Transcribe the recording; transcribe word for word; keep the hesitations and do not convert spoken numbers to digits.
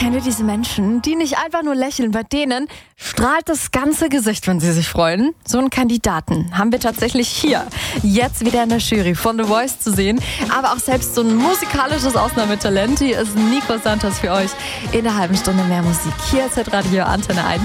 Kennt ihr diese Menschen, die nicht einfach nur lächeln? Bei denen strahlt das ganze Gesicht, wenn sie sich freuen. So einen Kandidaten haben wir tatsächlich hier jetzt wieder in der Jury von The Voice zu sehen. Aber auch selbst so ein musikalisches Ausnahmetalent. Hier ist Nico Santos für euch in der halben Stunde mehr Musik. Hier ist Radio Antenne eins.